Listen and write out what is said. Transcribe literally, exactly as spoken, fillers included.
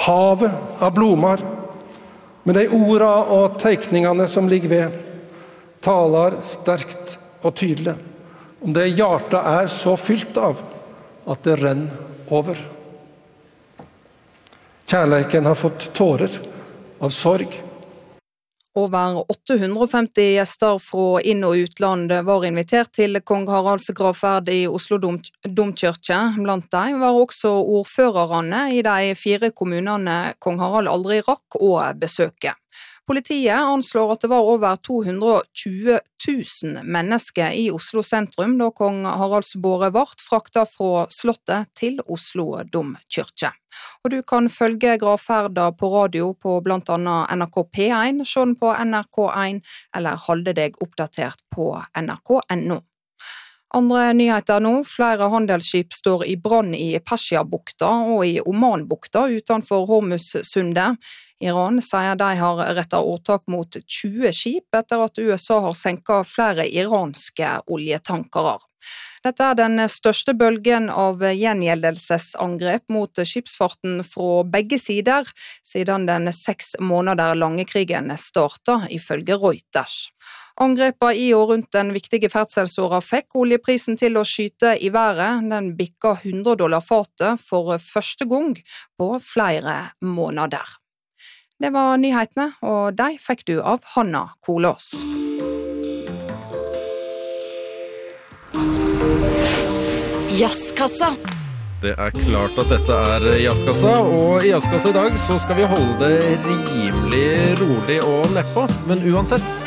havet av blomar, men de orda og teikningene som ligger ved, taler sterkt og tydelig om det hjertet er så fylt av at det renner over. Kjærleiken har fått tårer av sorg. Over åtte hundre og femti gjester fra inn- og utland var invitert til kong Haralds gravferd i Oslo dom, domkirke. Blant dem var også ordførerne i de fire kommunene kong Harald aldri rakk å besøke. Politiet anslår at det var over to hundre og tjue tusen mennesker i Oslo sentrum da kong Haralds båre vart frakta fra slottet til Oslo domkirke. Og du kan følge gravferda på radio på blant annet N R K P én, se den på N R K én eller holde deg oppdatert på N R K punktum N O. Andre nyheter nå, flere handelsskip står i brann i Persiabukta og i Omanbukta utenfor Hormuzsundet. Iran sier de har rettet åtak mot tjue skip etter at U S A har senket flere iranske oljetankere. Dette er den største bølgen av gjengjeldelsesangrep mot skipsfarten fra begge sider, siden den seks måneder lange krigen startet, ifølge Reuters. Angrepet i og rundt den viktige ferdselsåra fikk oljeprisen til å skyte i været. Den bikka hundre dollar fatet for første gang på flere måneder. Det var nyhetene, og de fikk du av Hanna Kolås. Jazzkassa. Det er klart at dette er Jazzkassa, og i Jazzkassa i dag så skal vi holde det rimelig rolig og nedpå. Men uansett